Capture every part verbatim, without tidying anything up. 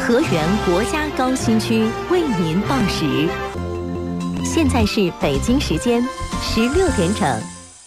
河源国家高新区为您报时，现在是北京时间十六点整。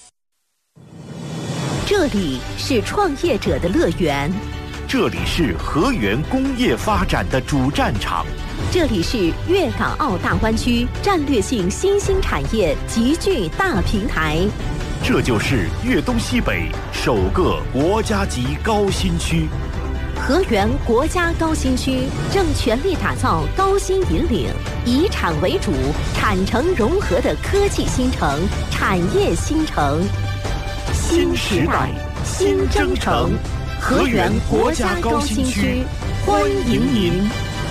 这里是创业者的乐园， 这里是河源工业发展的主战场， 这里是粤港澳大湾区战略性新兴产业集聚大平台， 这就是粤东西北首个国家级高新区。 河源国家高新区正全力打造高新引领、以产为主、产城融合的科技新城、产业新城。新时代，新征程，河源国家高新区，欢迎您。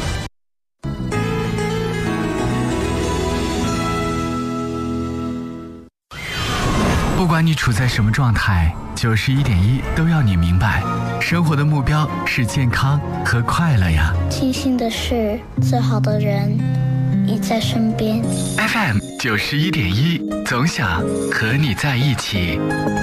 不管你处在什么状态，九十一点一都要你明白，生活的目标是健康和快乐呀。 庆幸的是，最好的人你在身边。 F M 九十一点一，总想和你在一起。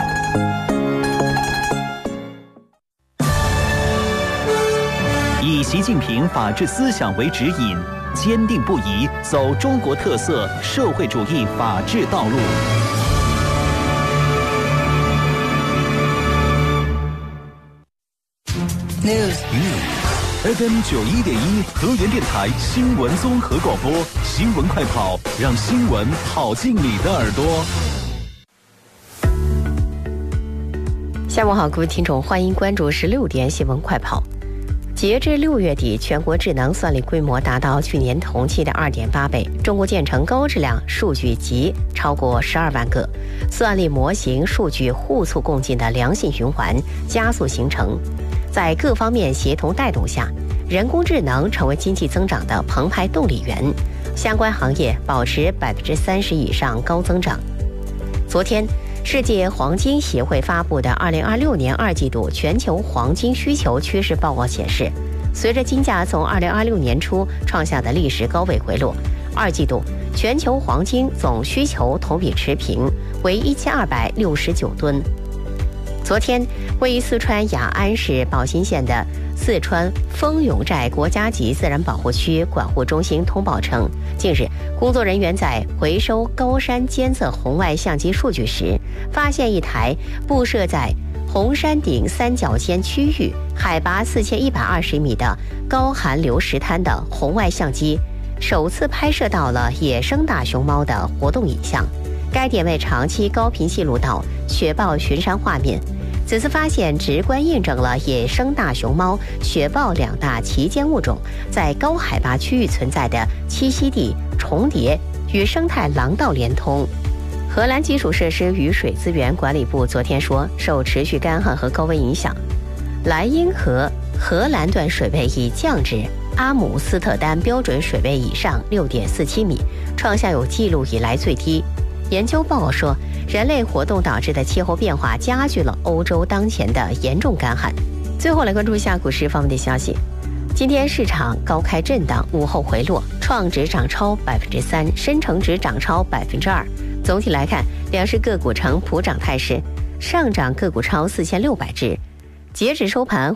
以习近平法治思想为指引，坚定不移走中国特色社会主义法治道路。 News F M 九一点一河源电台新闻综合广播，新闻快跑，让新闻跑进你的耳朵。 下午好，各位听众，欢迎关注十六点新闻快跑。截至六月底，全国智能算力规模达到去年同期的 二点八倍，中国建成高质量数据集超过十二万个，算力模型数据互促共进的良性循环加速形成。在各方面协同带动下，人工智能成为经济增长的澎湃动力源，相关行业保持百分之三十以上高增长。昨天，世界黄金协会发布的二零二六年二季度全球黄金需求趋势报告显示，随着金价从二零二六年初创下的历史高位回落，二季度全球黄金总需求同比持平，为一千二百六十九吨。昨天，位于四川雅安市宝兴县的四川丰永寨国家级自然保护区管护中心通报称，近日工作人员在回收高山监测红外相机数据时，发现一台布设在红山顶三角尖区域海拔四千一百二十米的高寒流石滩的红外相机，首次拍摄到了野生大熊猫的活动影像。该点位长期高频记录到雪豹巡山画面，此次发现直观印证了野生大熊猫、雪豹两大旗舰物种在高海拔区域存在的栖息地重叠与生态廊道连通。荷兰基础设施与水资源管理部昨天说，受持续干旱和高温影响，莱茵河荷兰段水位已降至阿姆斯特丹标准水位以上 六点四七米，创下有记录以来最低。研究报告说，人类活动导致的气候变化加剧了欧洲当前的严重干旱。最后来关注一下股市方面的消息。今天市场高开震荡，午后回落，创指涨超百分之三，深成指涨超百分之二。总体来看，两市个股呈普涨态势，上涨个股超四千六百只。截止收盘。